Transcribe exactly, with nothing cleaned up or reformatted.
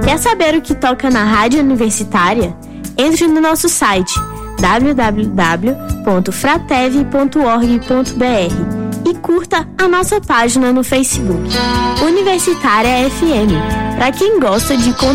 Quer saber o que toca na Rádio Universitária? Entre no nosso site w w w ponto fratev ponto org ponto b r e curta a nossa página no Facebook. Universitária F M, para quem gosta de conteúdo